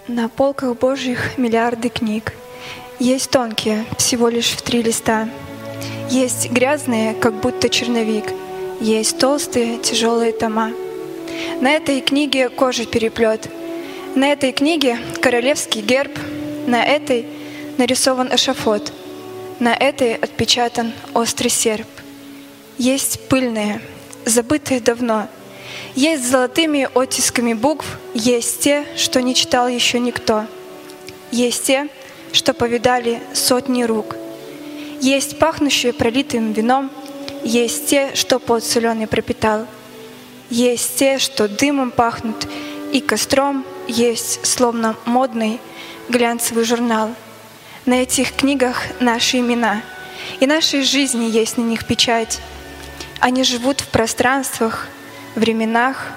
На полках Божьих миллиарды книг. Есть тонкие, всего лишь в 3 листа. Есть грязные, как будто черновик. Есть толстые, тяжелые тома. На этой книге кожи переплет. На этой книге королевский герб. На этой нарисован эшафот. На этой отпечатан острый серп. Есть пыльные, забытые давно. Есть с золотыми оттисками букв. Есть те, что не читал еще никто. Есть те, что повидали сотни рук. Есть пахнущие пролитым вином. Есть те, что пот соленый пропитал. Есть те, что дымом пахнут и костром. Есть, словно модный глянцевый журнал. На этих книгах наши имена, и нашей жизни есть на них печать. Они живут в пространствах, временах,